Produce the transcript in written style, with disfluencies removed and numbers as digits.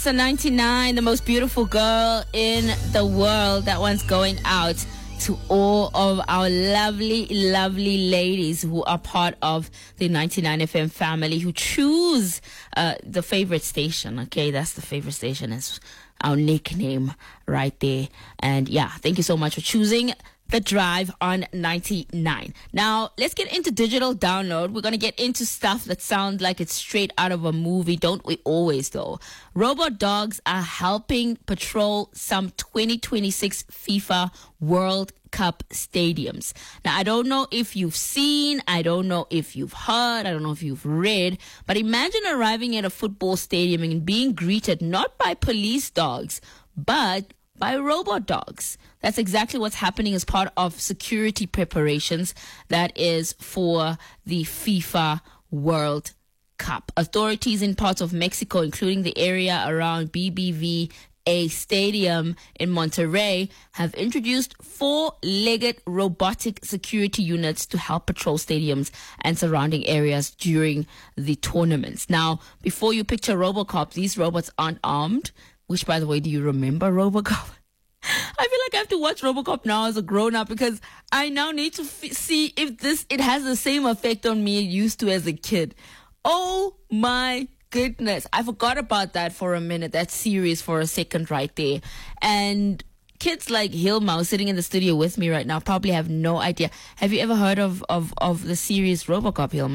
So 99, the most beautiful girl in the world. That one's going out to all of our lovely, lovely ladies who are part of the 99 FM family, who choose the favorite station. Okay, that's the favorite station. It's our nickname right there. And yeah, thank you so much for choosing The Drive on 99. Now, let's get into digital download. We're going to get into stuff that sounds like it's straight out of a movie. Don't we always, though? Robot dogs are helping patrol some 2026 FIFA World Cup stadiums. Now, I don't know if you've seen, I don't know if you've heard, I don't know if you've read, but imagine arriving at a football stadium and being greeted not by police dogs, but by robot dogs. That's exactly what's happening as part of security preparations that is for the FIFA World Cup. Authorities in parts of Mexico, including the area around BBVA Stadium in Monterrey, have introduced 4-legged robotic security units to help patrol stadiums and surrounding areas during the tournaments. Now, before you picture RoboCop, these robots aren't armed. Which, by the way, do you remember RoboCop? I feel like I have to watch RoboCop now as a grown-up because I now need to see if it has the same effect on me it used to as a kid. Oh my goodness. I forgot about that for a minute. That series for a second right there. And kids like Hilma, who's sitting in the studio with me right now, probably have no idea. Have you ever heard of the series RoboCop, Hilma?